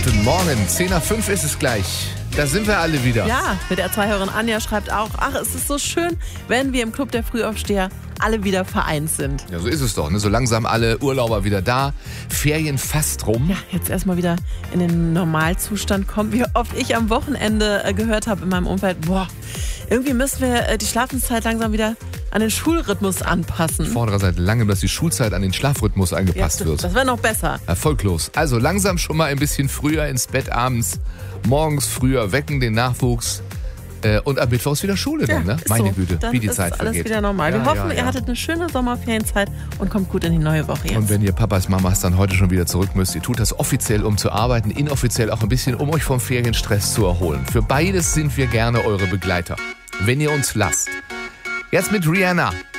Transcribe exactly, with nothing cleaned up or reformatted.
Guten Morgen, zehn nach fünf ist es gleich. Da sind wir alle wieder. Ja, mit der Zweihörerin Anja schreibt auch, ach, es ist so schön, wenn wir im Club der Frühaufsteher alle wieder vereint sind. Ja, so ist es doch. Ne? So langsam alle Urlauber wieder da, Ferien fast rum. Ja, jetzt erstmal wieder in den Normalzustand kommen. Wie oft ich am Wochenende äh, gehört habe in meinem Umfeld, boah, irgendwie müssen wir äh, die Schlafenszeit langsam wieder an den Schulrhythmus anpassen. Ich fordere seit langem, dass die Schulzeit an den Schlafrhythmus angepasst ja, wird. Das wäre noch besser. Erfolglos. Also langsam schon mal ein bisschen früher ins Bett abends, morgens früher wecken den Nachwuchs. Äh, und am Mittwoch ist wieder Schule dann, ja, ne? Meine so. Güte, dann wie die ist Zeit alles vergeht. wieder normal. Wir ja, hoffen, ja, ja. ihr hattet eine schöne Sommerferienzeit und kommt gut in die neue Woche jetzt. Und wenn ihr Papas, Mamas dann heute schon wieder zurück müsst, ihr tut das offiziell, um zu arbeiten, inoffiziell auch ein bisschen, um euch vom Ferienstress zu erholen. Für beides sind wir gerne eure Begleiter, wenn ihr uns lasst. Jetzt mit Rihanna.